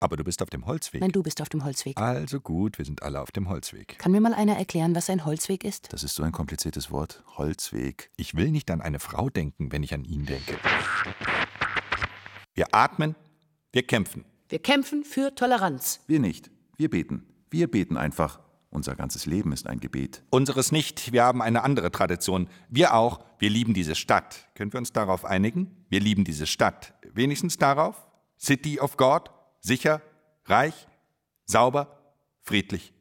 Aber du bist auf dem Holzweg. Nein, du bist auf dem Holzweg. Also gut, wir sind alle auf dem Holzweg. Kann mir mal einer erklären, was ein Holzweg ist? Das ist so ein kompliziertes Wort. Holzweg. Ich will nicht an eine Frau denken, wenn ich an ihn denke. Wir atmen, wir kämpfen. Wir kämpfen für Toleranz. Wir nicht. Wir beten. Wir beten einfach. Unser ganzes Leben ist ein Gebet. Unseres nicht, wir haben eine andere Tradition. Wir auch, wir lieben diese Stadt. Können wir uns darauf einigen? Wir lieben diese Stadt. Wenigstens darauf? City of God? Sicher? Reich? Sauber? Friedlich?